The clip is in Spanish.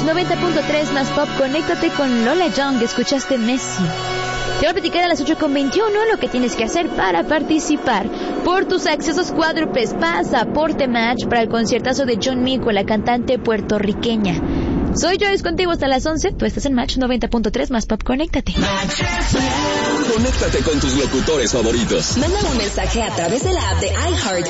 90.3 más pop. Conéctate con Lola Young. Escuchaste Messi. Te voy a platicar a las 8:21 lo que tienes que hacer para participar. Por tus accesos cuádruples, pasaporte match para el conciertazo de John Mico, la cantante puertorriqueña. Soy Joyce contigo hasta las 11. Tú estás en Match 90.3 más pop. Conéctate. Conéctate con tus locutores favoritos. Manda un mensaje a través de la app de iHeart